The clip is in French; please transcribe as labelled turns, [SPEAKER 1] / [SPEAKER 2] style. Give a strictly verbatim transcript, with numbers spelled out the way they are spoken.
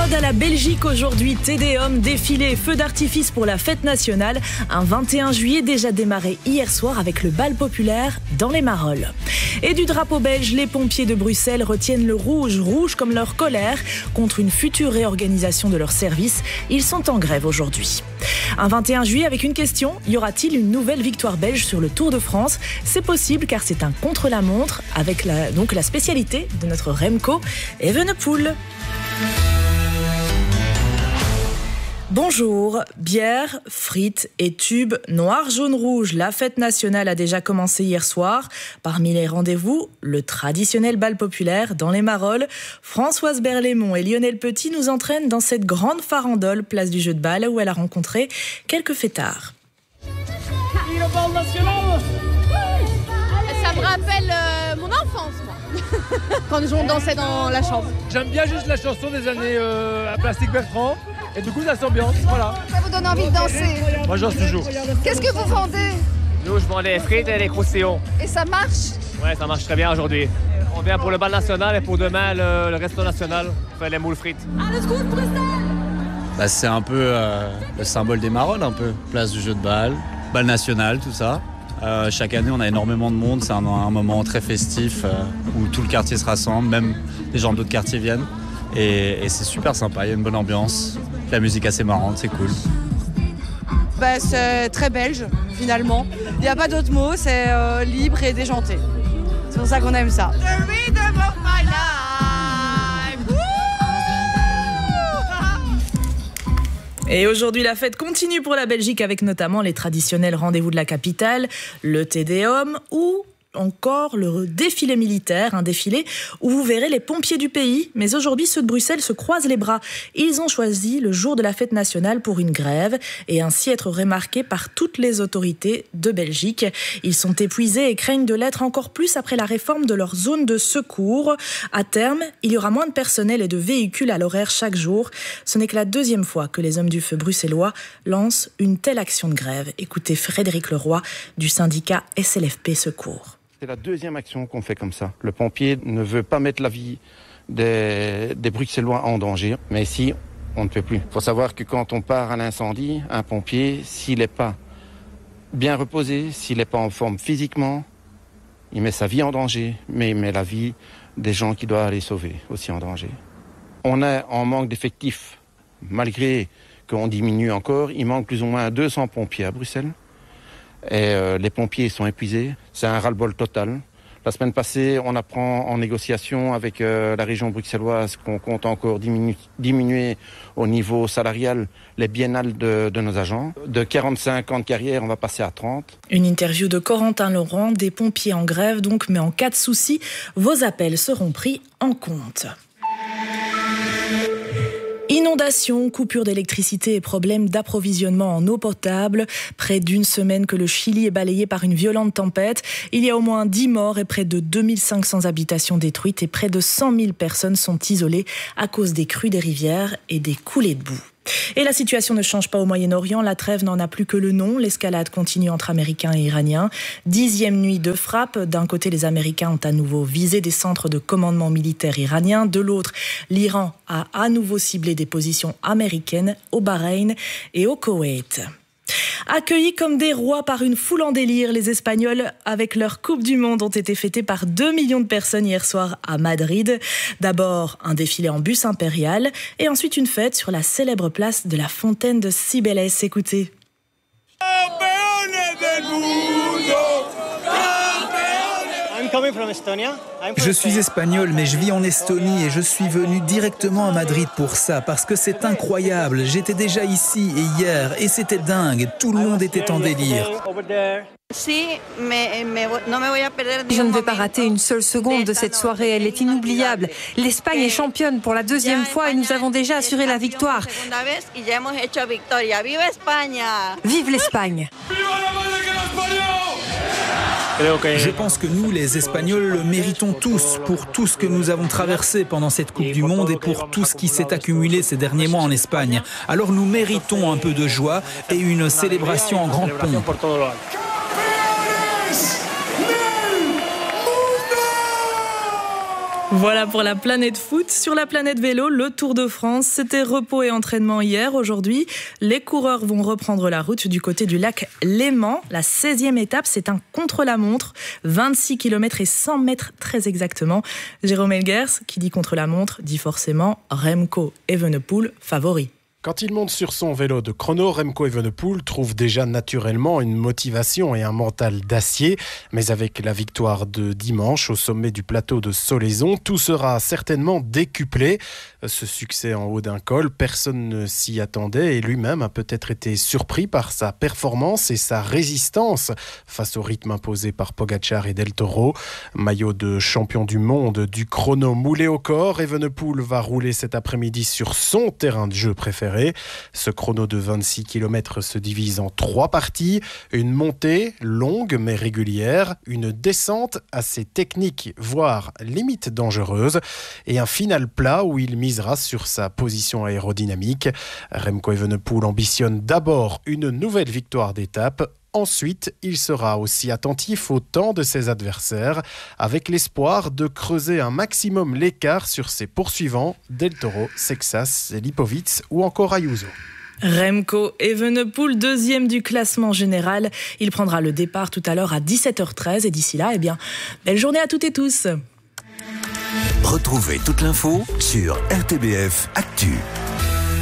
[SPEAKER 1] Ode à la Belgique aujourd'hui, Tédéum, défilé et feux d'artifice pour la fête nationale. Un vingt et un juillet déjà démarré hier soir avec le bal populaire dans les Marolles. Et du drapeau belge, les pompiers de Bruxelles retiennent le rouge, rouge comme leur colère, contre une future réorganisation de leur service. Ils sont en grève aujourd'hui. Un vingt et un juillet avec une question, y aura-t-il une nouvelle victoire belge sur le Tour de France ? C'est possible car c'est un contre-la-montre avec la, donc la spécialité de notre Remco Evenepoel. Bonjour, bière, frites et tubes, noir, jaune, rouge. La fête nationale a déjà commencé hier soir. Parmi les rendez-vous, le traditionnel bal populaire dans les Marolles. Françoise Berlaymont et Lionel Petit nous entraînent dans cette grande farandole, place du jeu de balle, où elle a rencontré quelques fêtards.
[SPEAKER 2] Le bal national.
[SPEAKER 3] Ça me rappelle euh, mon enfance, moi. Quand on dansait dans la chambre.
[SPEAKER 2] J'aime bien juste la chanson des années euh, à Plastique Bertrand. Et du coup, ça s'ambiance, voilà.
[SPEAKER 3] Ça vous donne envie de danser?
[SPEAKER 2] Moi, j'en suis toujours.
[SPEAKER 3] Qu'est-ce que vous vendez?
[SPEAKER 4] Nous, je vends des frites et des croustillons.
[SPEAKER 3] Et ça marche?
[SPEAKER 4] Ouais, ça marche très bien aujourd'hui. On vient pour le bal national et pour demain, le, le resto national. On fait les moules frites.
[SPEAKER 3] Allez, scoot, Bruxelles!
[SPEAKER 5] Bah, c'est un peu euh, le symbole des Marolles, un peu. Place du jeu de balle, bal national, tout ça. Euh, chaque année, on a énormément de monde. C'est un, un moment très festif euh, où tout le quartier se rassemble, même les gens d'autres quartiers viennent. Et, et c'est super sympa, il y a une bonne ambiance. La musique assez marrante, c'est cool.
[SPEAKER 6] Bah, c'est très belge, finalement. Il n'y a pas d'autre mot, c'est euh, libre et déjanté. C'est pour ça qu'on aime ça.
[SPEAKER 1] Et aujourd'hui, la fête continue pour la Belgique avec notamment les traditionnels rendez-vous de la capitale, le Tédéum ou encore le défilé militaire, un défilé où vous verrez les pompiers du pays. Mais aujourd'hui, ceux de Bruxelles se croisent les bras. Ils ont choisi le jour de la fête nationale pour une grève et ainsi être remarqués par toutes les autorités de Belgique. Ils sont épuisés et craignent de l'être encore plus après la réforme de leur zone de secours. À terme, il y aura moins de personnel et de véhicules à l'horaire chaque jour. Ce n'est que la deuxième fois que les hommes du feu bruxellois lancent une telle action de grève. Écoutez Frédéric Leroy du syndicat S L F P Secours.
[SPEAKER 7] C'est la deuxième action qu'on fait comme ça. Le pompier ne veut pas mettre la vie des, des Bruxellois en danger, mais ici, on ne peut plus. Il faut savoir que quand on part à l'incendie, un pompier, s'il n'est pas bien reposé, s'il n'est pas en forme physiquement, il met sa vie en danger, mais il met la vie des gens qui doivent aller sauver aussi en danger. On est en manque d'effectifs, malgré qu'on diminue encore. Il manque plus ou moins deux cents pompiers à Bruxelles. Et euh, les pompiers sont épuisés, c'est un ras-le-bol total. La semaine passée, on apprend en négociation avec euh, la région bruxelloise qu'on compte encore diminu- diminuer au niveau salarial les biennales de, de nos agents. De quarante-cinq ans de carrière, on va passer à trente.
[SPEAKER 1] Une interview de Corentin Laurent, des pompiers en grève donc, mais en cas de souci, vos appels seront pris en compte. Inondations, coupures d'électricité et problèmes d'approvisionnement en eau potable. Près d'une semaine que le Chili est balayé par une violente tempête. Il y a au moins dix morts et près de deux mille cinq cents habitations détruites et près de cent mille personnes sont isolées à cause des crues des rivières et des coulées de boue. Et la situation ne change pas au Moyen-Orient. La trêve n'en a plus que le nom. L'escalade continue entre Américains et Iraniens. Dixième nuit de frappe. D'un côté, les Américains ont à nouveau visé des centres de commandement militaire iraniens. De l'autre, l'Iran a à nouveau ciblé des positions américaines au Bahreïn et au Koweït. Accueillis comme des rois par une foule en délire, les Espagnols, avec leur Coupe du Monde, ont été fêtés par deux millions de personnes hier soir à Madrid. D'abord, un défilé en bus impérial et ensuite une fête sur la célèbre place de la Fontaine de Cibeles. Écoutez.
[SPEAKER 8] Je suis espagnol, mais je vis en Estonie et je suis venu directement à Madrid pour ça, parce que c'est incroyable. J'étais déjà ici et hier, et c'était dingue. Tout le monde était en délire.
[SPEAKER 9] Je ne vais pas rater une seule seconde de cette soirée, elle est inoubliable. L'Espagne est championne pour la deuxième fois et nous avons déjà assuré la victoire. Vive l'Espagne!
[SPEAKER 8] Je pense que nous, les Espagnols, le méritons tous pour tout ce que nous avons traversé pendant cette Coupe du Monde et pour tout ce qui s'est accumulé ces derniers mois en Espagne. Alors nous méritons un peu de joie et une célébration en grande pompe.
[SPEAKER 1] Voilà pour la planète foot. Sur la planète vélo, le Tour de France, c'était repos et entraînement hier. Aujourd'hui, les coureurs vont reprendre la route du côté du lac Léman. La seizième étape, c'est un contre-la-montre, vingt-six kilomètres et cent mètres très exactement. Jérôme Elgers, qui dit contre-la-montre, dit forcément Remco Evenepoel favori.
[SPEAKER 10] Quand il monte sur son vélo de chrono, Remco Evenepoel trouve déjà naturellement une motivation et un mental d'acier. Mais avec la victoire de dimanche au sommet du plateau de Solaizon, tout sera certainement décuplé. Ce succès en haut d'un col, personne ne s'y attendait et lui-même a peut-être été surpris par sa performance et sa résistance face au rythme imposé par Pogačar et Del Toro. Maillot de champion du monde du chrono moulé au corps, Evenepoel va rouler cet après-midi sur son terrain de jeu préféré. Ce chrono de vingt-six kilomètres se divise en trois parties. Une montée longue mais régulière, une descente assez technique, voire limite dangereuse, et un final plat où il misera sur sa position aérodynamique. Remco Evenepoel ambitionne d'abord une nouvelle victoire d'étape. Ensuite, il sera aussi attentif au temps de ses adversaires, avec l'espoir de creuser un maximum l'écart sur ses poursuivants, Del Toro, Sexas, Lipovic ou encore Ayuso.
[SPEAKER 1] Remco Evenepoel, deuxième du classement général. Il prendra le départ tout à l'heure à dix-sept heures treize et d'ici là, eh bien, belle journée à toutes et tous.
[SPEAKER 11] Retrouvez toute l'info sur R T B F Actu.